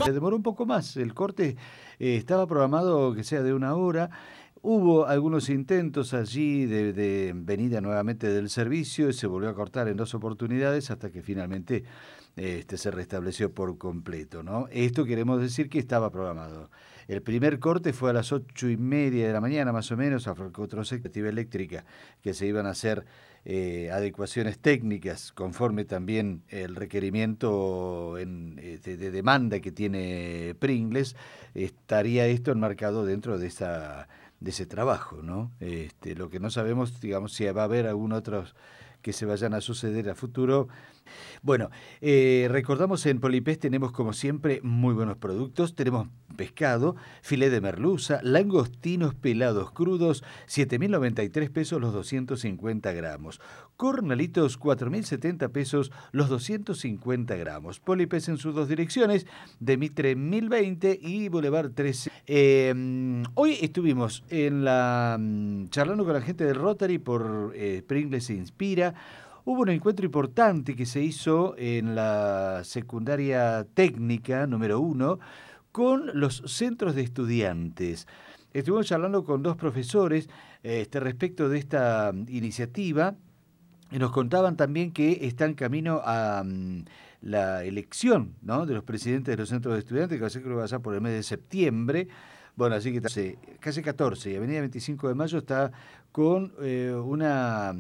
Se demoró un poco más. El corte estaba programado que sea de 1 hora. Hubo algunos intentos allí de venida nuevamente del servicio y se volvió a cortar en 2 oportunidades hasta que finalmente se restableció por completo, ¿no? Esto queremos decir que estaba programado. El primer corte fue a las 8:30 de la mañana, más o menos, a Actividad Eléctrica, que se iban a hacer adecuaciones técnicas conforme también el requerimiento de demanda que tiene Pringles. Estaría esto enmarcado dentro de ese trabajo, ¿no? Lo que no sabemos, digamos, si va a haber algún otros que se vayan a suceder a futuro. Bueno, recordamos en Polipés tenemos como siempre muy buenos productos. Tenemos pescado, filé de merluza, langostinos pelados crudos, 7.093 pesos los 250 gramos. Cornalitos, 4.070 pesos los 250 gramos. Polipés en sus dos direcciones, de Mitre 1020 y Boulevard 13. Hoy estuvimos charlando con la gente del Rotary por Pringles se Inspira. Hubo un encuentro importante que se hizo en la secundaria técnica número 1 con los centros de estudiantes. Estuvimos charlando con dos profesores respecto de esta iniciativa y nos contaban también que están camino a la elección, ¿no?, de los presidentes de los centros de estudiantes, que va a ser, creo que va a ser por el mes de septiembre. Bueno, así que casi 14 y Avenida 25 de Mayo está con una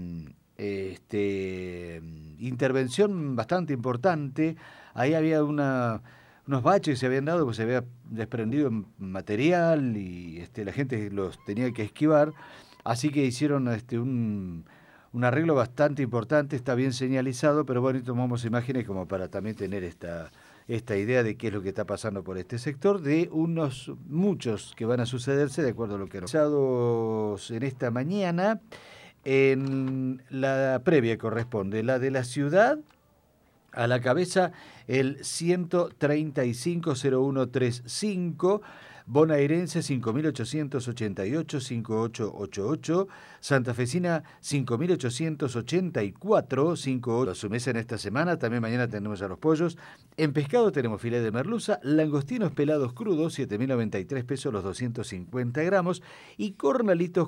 intervención bastante importante. Ahí había unos baches que se habían dado, porque se había desprendido material y la gente los tenía que esquivar. Así que hicieron un arreglo bastante importante, está bien señalizado, pero bueno, y tomamos imágenes como para también tener esta idea de qué es lo que está pasando por este sector, de muchos que van a sucederse de acuerdo a lo que realizados en esta mañana. En la previa corresponde la de la ciudad, a la cabeza el 1350135, bonaerense 5888-5888, santafesina 5884, 58. A su mesa en esta semana, también mañana tenemos a los pollos. En pescado tenemos filé de merluza, langostinos pelados crudos, 7.093 pesos los 250 gramos, y cornalitos